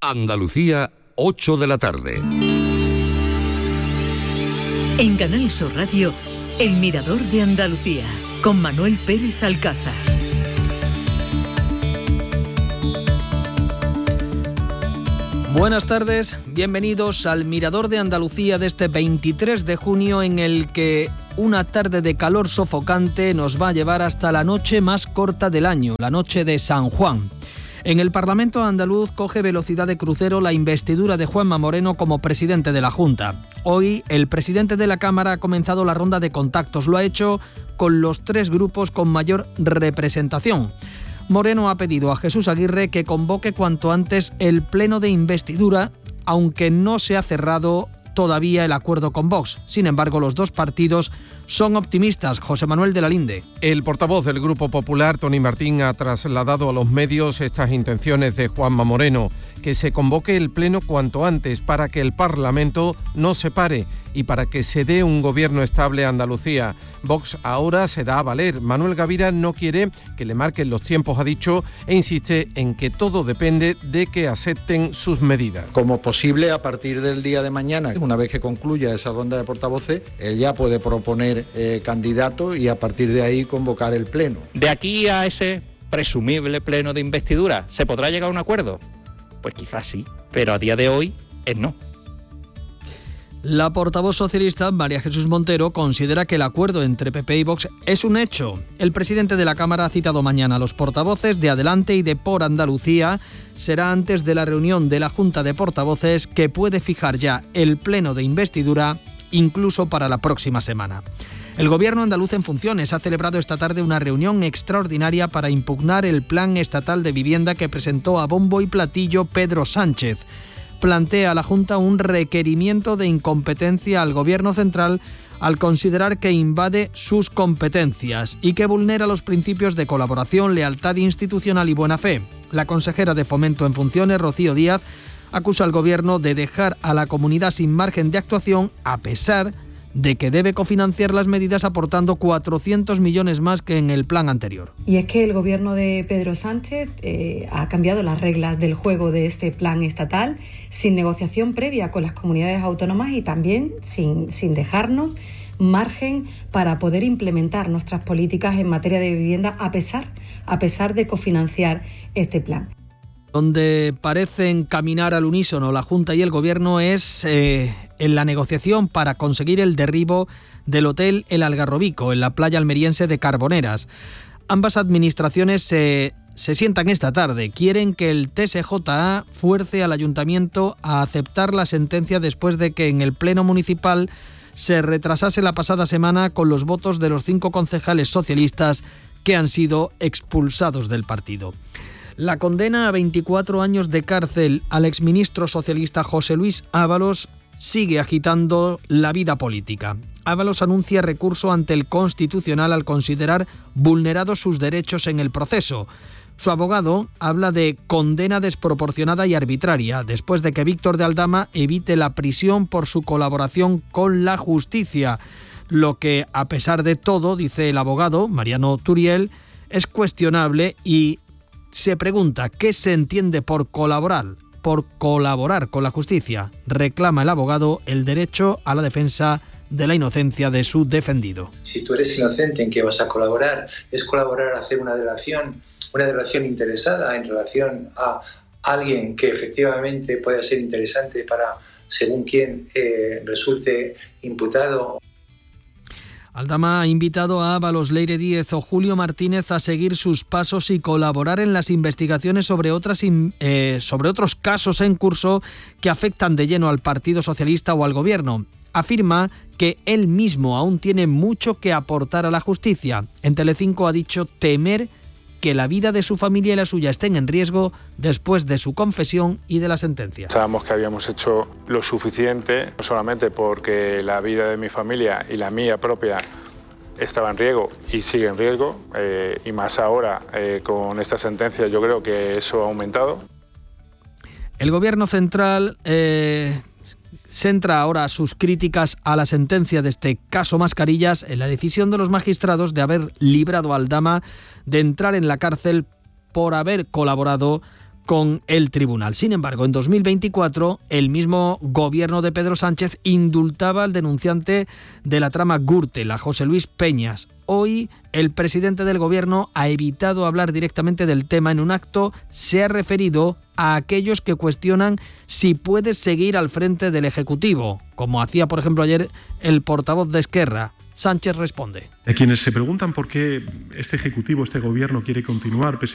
Andalucía, 8 de la tarde. En Canal Sur Radio, El Mirador de Andalucía, con Manuel Pérez Alcázar. Buenas tardes, bienvenidos al Mirador de Andalucía de este 23 de junio, en el que una tarde de calor sofocante nos va a llevar hasta la noche más corta del año, la noche de San Juan. En el Parlamento andaluz coge velocidad de crucero la investidura de Juanma Moreno como presidente de la Junta. Hoy el presidente de la Cámara ha comenzado la ronda de contactos. Lo ha hecho con los 3 grupos con mayor representación. Moreno ha pedido a Jesús Aguirre que convoque cuanto antes el pleno de investidura, aunque no se ha cerrado todavía el acuerdo con Vox. Sin embargo, los 2 partidos son optimistas. José Manuel de la Linde. El portavoz del Grupo Popular, Tony Martín, ha trasladado a los medios estas intenciones de Juanma Moreno: que se convoque el pleno cuanto antes para que el Parlamento no se pare y para que se dé un gobierno estable a Andalucía. Vox ahora se da a valer. Manuel Gavira no quiere que le marquen los tiempos, ha dicho, e insiste en que todo depende de que acepten sus medidas. Como posible, a partir del día de mañana, una vez que concluya esa ronda de portavoces, él ya puede proponer candidato y a partir de ahí convocar el pleno. De aquí a ese presumible pleno de investidura, ¿se podrá llegar a un acuerdo? Pues quizás sí, pero a día de hoy es no. La portavoz socialista, María Jesús Montero, considera que el acuerdo entre PP y Vox es un hecho. El presidente de la Cámara ha citado mañana a los portavoces de Adelante y de Por Andalucía. Será antes de la reunión de la Junta de Portavoces, que puede fijar ya el pleno de investidura, incluso para la próxima semana. El Gobierno andaluz en funciones ha celebrado esta tarde una reunión extraordinaria para impugnar el Plan Estatal de Vivienda que presentó a bombo y platillo Pedro Sánchez. Plantea a la Junta un requerimiento de incompetencia al Gobierno central al considerar que invade sus competencias y que vulnera los principios de colaboración, lealtad institucional y buena fe. La consejera de Fomento en funciones, Rocío Díaz, acusa al Gobierno de dejar a la comunidad sin margen de actuación, a pesar de que debe cofinanciar las medidas aportando 400 millones más que en el plan anterior. Y es que el gobierno de Pedro Sánchez ha cambiado las reglas del juego de este plan estatal sin negociación previa con las comunidades autónomas y también sin dejarnos margen para poder implementar nuestras políticas en materia de vivienda a pesar de cofinanciar este plan. Donde parecen caminar al unísono la Junta y el Gobierno es en la negociación para conseguir el derribo del hotel El Algarrobico, en la playa almeriense de Carboneras. Ambas administraciones se sientan esta tarde. Quieren que el TSJA fuerce al Ayuntamiento a aceptar la sentencia después de que en el Pleno Municipal se retrasase la pasada semana con los votos de los 5 concejales socialistas que han sido expulsados del partido. La condena a 24 años de cárcel al exministro socialista José Luis Ábalos sigue agitando la vida política. Ábalos anuncia recurso ante el Constitucional al considerar vulnerados sus derechos en el proceso. Su abogado habla de condena desproporcionada y arbitraria, después de que Víctor de Aldama evite la prisión por su colaboración con la justicia, lo que, a pesar de todo, dice el abogado Mariano Turiel, es cuestionable y se pregunta qué se entiende por colaborar con la justicia. Reclama el abogado el derecho a la defensa de la inocencia de su defendido. Si tú eres inocente, ¿en qué vas a colaborar? Es colaborar a hacer una delación interesada en relación a alguien que efectivamente pueda ser interesante para según quien resulte imputado. Aldama ha invitado a Ábalos, Leire Díez o Julio Martínez a seguir sus pasos y colaborar en las investigaciones sobre otros casos en curso que afectan de lleno al Partido Socialista o al Gobierno. Afirma que él mismo aún tiene mucho que aportar a la justicia. En Telecinco ha dicho temer que la vida de su familia y la suya estén en riesgo después de su confesión y de la sentencia. Pensábamos que habíamos hecho lo suficiente, no solamente porque la vida de mi familia y la mía propia estaba en riesgo y sigue en riesgo, y más ahora con esta sentencia yo creo que eso ha aumentado. El Gobierno central centra ahora sus críticas a la sentencia de este caso Mascarillas en la decisión de los magistrados de haber librado a Aldama de entrar en la cárcel por haber colaborado con el tribunal. Sin embargo, en 2024, el mismo gobierno de Pedro Sánchez indultaba al denunciante de la trama Gürtel, a José Luis Peñas. Hoy, el presidente del gobierno ha evitado hablar directamente del tema. En un acto se ha referido a aquellos que cuestionan si puede seguir al frente del Ejecutivo, como hacía, por ejemplo, ayer el portavoz de Esquerra. Sánchez responde. A quienes se preguntan por qué este Ejecutivo, este Gobierno quiere continuar pese